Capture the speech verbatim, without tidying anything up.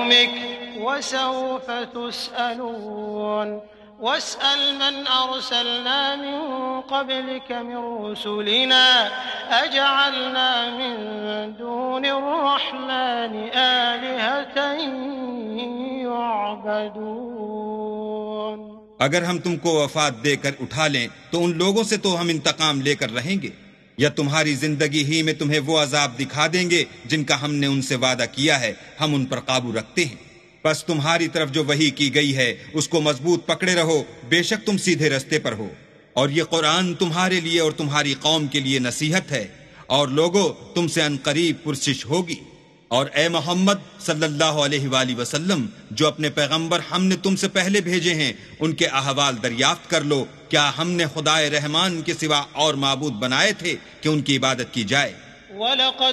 क़ौमिक वसौफ़ तुस्अलून वस्अल मन अरसलना मिन क़ब्लिक मिन रुसुलिना अजअलना मिन दूनिर रहमानि आलिहतन युअबदून। अगर हम तुमको वफात देकर उठा लें तो उन लोगों से तो हम इंतकाम लेकर रहेंगे, या तुम्हारी जिंदगी ही में तुम्हें वो अजाब दिखा देंगे जिनका हमने उनसे वादा किया है, हम उन पर काबू रखते हैं। बस तुम्हारी तरफ जो वही की गई है उसको मजबूत पकड़े रहो, बेशक तुम सीधे रास्ते पर हो। और ये कुरान तुम्हारे लिए और तुम्हारी कौम के लिए नसीहत है, और लोगों तुमसे अनकरीब पुरसिश होगी। और ए मोहम्मद सल्लल्लाहु अलैहि वसल्लम, जो अपने पैगंबर हमने तुमसे पहले भेजे हैं उनके अहवाल दरियाफ्त कर लो। क्या हमने खुदाए रहमान के सिवा और माबूद बनाए थे कि उनकी इबादत की जाए?